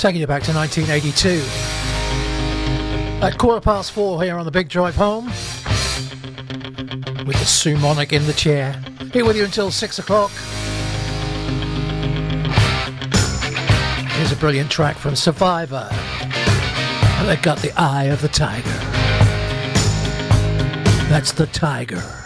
Taking you back to 1982. At 4:15 here on the Big Drive Home. With the Sumonic in the chair. Here with you until 6 o'clock. Here's a brilliant track from Survivor. And they've got the eye of the tiger. That's the tiger.